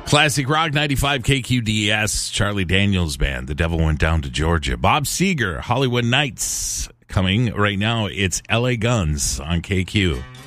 Classic Rock 95 KQDS, Charlie Daniels Band, The Devil Went Down to Georgia. Bob Seger, Hollywood Nights, coming right now. It's LA Guns on KQ.